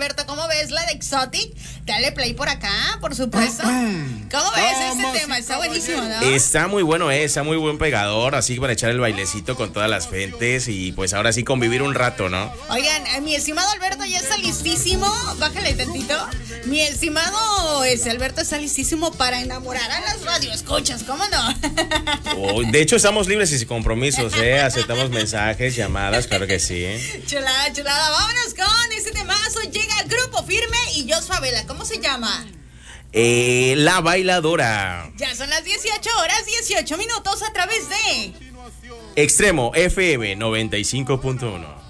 Alberto, ¿cómo ves la de Exotic? Dale play por acá, por supuesto. ¿Cómo ves este tema? Está buenísimo, ¿no? Está muy bueno, está muy buen pegador, así para echar el bailecito con todas las gentes y pues ahora sí convivir un rato, ¿no? Oigan, mi estimado Alberto ya está listísimo. Bájale tantito. Mi estimado Alberto está listísimo para enamorar a las radioescuchas, ¿cómo no? De hecho, estamos libres y sin compromisos, aceptamos mensajes, llamadas, claro que sí. Chulada, chulada. Vámonos con este temazo. Llega Grupo Firme y Jos Favela. ¿Cómo se llama? La Bailadora. Ya son las 18:18 a través de Extremo FM 95.1.